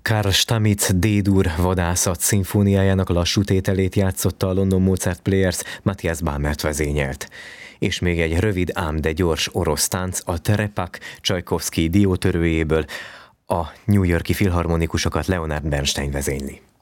Karl Stamitz D-dur vadászat szimfóniájának lassú tételét játszotta a London Mozart Players, Matthias Bamert vezényelt. És még egy rövid, ám de gyors orosz tánc, a Terepak Csajkovszky diótörőjéből, a New York-i filharmonikusokat Leonard Bernstein vezényli.